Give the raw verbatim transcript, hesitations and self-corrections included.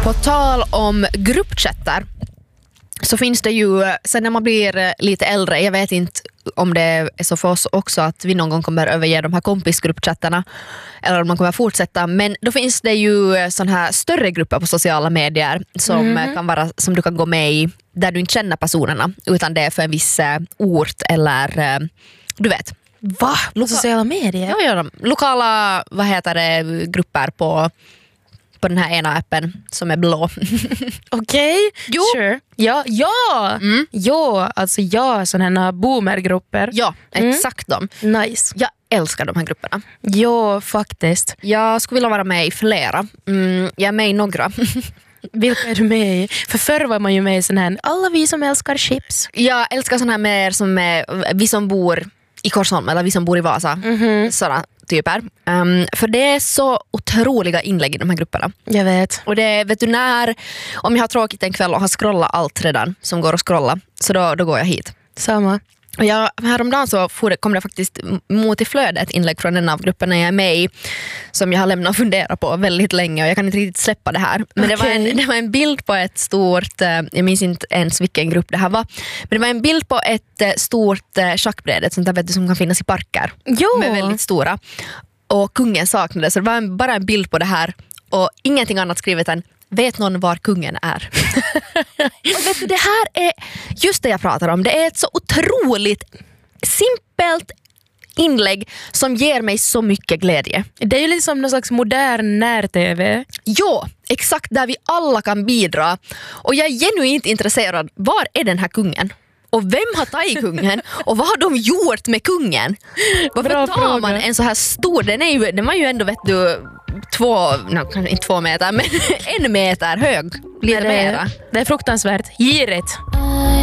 På tal om gruppchattar så finns det ju, sen när man blir lite äldre, jag vet inte om det är så för oss också att vi någon gång kommer överge de här kompisgruppchattarna eller om man kommer fortsätta, men då finns det ju sån här större grupper på sociala medier som mm. kan vara, som du kan gå med i där du inte känner personerna utan det är för en viss ort eller du vet. Va? Loka- sociala medier? Ja, ja, de lokala, vad heter det, grupper på på den här ena appen som är blå. Okej, okay. Sure. Ja, ja. Mm. Ja, alltså ja, sådana här boomergrupper. Ja, exakt mm. de. Nice. Jag älskar de här grupperna. Ja, faktiskt. Jag skulle vilja vara med i flera. Mm, jag är med i några. Vilka är du med i? För förr var man ju med i sån här, alla vi som älskar chips. Jag älskar sån här mer som är, vi som bor i Korsholm eller vi som bor i Vasa. Mm-hmm. Sådana typer. Um, för det är så otroliga inlägg i de här grupperna. Jag vet. Och det vet du när, om jag har tråkigt en kväll och har scrollat allt redan som går att scrolla, så då, då går jag hit. Samma. Och jag, häromdagen så kom det faktiskt mot i flödet ett inlägg från en av grupperna jag är med i som jag har lämnat och funderat på väldigt länge och jag kan inte riktigt släppa det här. Men okay. det, var en, det var en bild på ett stort, jag minns inte ens vilken grupp det här var, men det var en bild på ett stort schackbräde, ett sånt där vet du, som kan finnas i parker. Jo. Med väldigt stora. Och kungen saknades, så det var en, bara en bild på det här och ingenting annat skrivet än vet någon var kungen är? Och vet du, det här är just det jag pratar om. Det är ett så otroligt simpelt inlägg som ger mig så mycket glädje. Det är ju liksom någon slags modern när-tv. Ja, exakt, där vi alla kan bidra. Och jag är genuint intresserad. Var är den här kungen? Och vem har tagit kungen? Och vad har de gjort med kungen? Varför Bra tar fråga. man en så här stor? Den, är ju, den var ju ändå, vet du, två, no, inte två meter, men en meter hög. Lite det, mera. Det är fruktansvärt. Girigt.